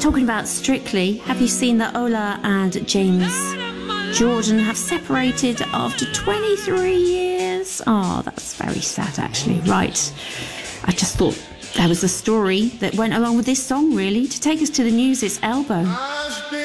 Talking about Strictly, have you seen that Ola and James Jordan have separated after 23 years? Oh, that's very sad, actually. Right. I just thought there was a story that went along with this song, really. To take us to the news, it's Elbow.